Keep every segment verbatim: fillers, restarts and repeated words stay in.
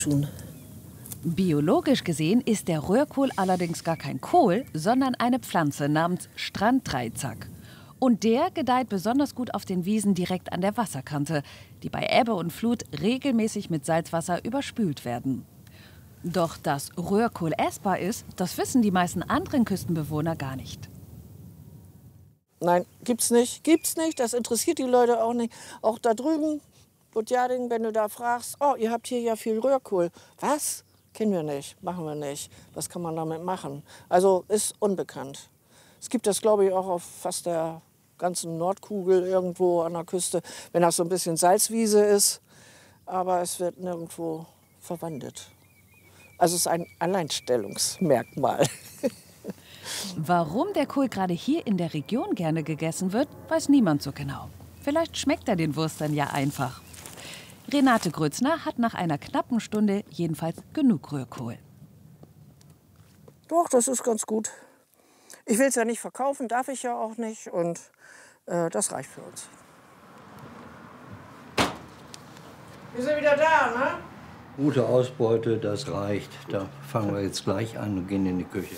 tun. Biologisch gesehen ist der Röhrkohl allerdings gar kein Kohl, sondern eine Pflanze namens Stranddreizack. Und der gedeiht besonders gut auf den Wiesen direkt an der Wasserkante, die bei Ebbe und Flut regelmäßig mit Salzwasser überspült werden. Doch dass Röhrkohl essbar ist, das wissen die meisten anderen Küstenbewohner gar nicht. Nein, gibt's nicht, gibt's nicht. Das interessiert die Leute auch nicht. Auch da drüben, Butjading, wenn du da fragst, oh, ihr habt hier ja viel Röhrkohl. Was? Kennen wir nicht, machen wir nicht. Was kann man damit machen? Also ist unbekannt. Es gibt das, glaube ich, auch auf fast der ganzen Nordkugel irgendwo an der Küste, wenn das so ein bisschen Salzwiese ist. Aber es wird nirgendwo verwendet. Also es ist ein Alleinstellungsmerkmal. Warum der Kohl gerade hier in der Region gerne gegessen wird, weiß niemand so genau. Vielleicht schmeckt er den Wurstern ja einfach. Renate Grützner hat nach einer knappen Stunde jedenfalls genug Röhrkohl. Doch, das ist ganz gut. Ich will es ja nicht verkaufen, darf ich ja auch nicht. Und äh, das reicht für uns. Wir sind wieder da, ne? Gute Ausbeute, das reicht. Da fangen wir jetzt gleich an und gehen in die Küche.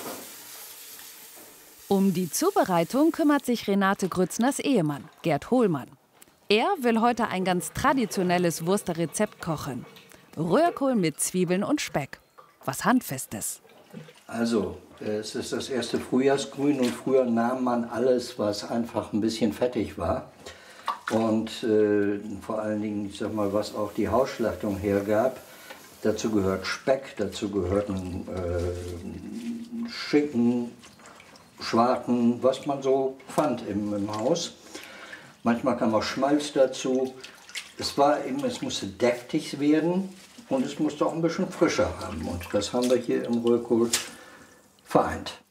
Um die Zubereitung kümmert sich Renate Grützners Ehemann, Gerd Hohlmann. Er will heute ein ganz traditionelles Wursterrezept kochen. Röhrkohl mit Zwiebeln und Speck. Was Handfestes. Also, es ist das erste Frühjahrsgrün und früher nahm man alles, was einfach ein bisschen fettig war. Und äh, vor allen Dingen, ich sag mal, was auch die Hausschlachtung hergab. Dazu gehört Speck, dazu gehörten äh, Schinken, Schwarten, was man so fand im, im Haus. Manchmal kam auch Schmalz dazu. Es war eben, es musste deftig werden und es musste auch ein bisschen frischer haben. Und das haben wir hier im Röhrkohl vereint.